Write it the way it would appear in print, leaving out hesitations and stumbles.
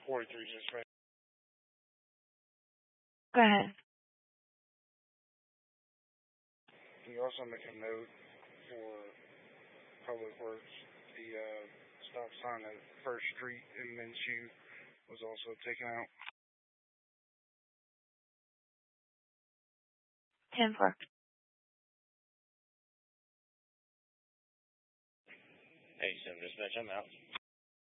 43 dispatch. Go ahead. Can you also make a note for Public Works? The stop sign at First Street in Minshew was also taken out. 10-4. Hey, 7 dispatch, I'm out.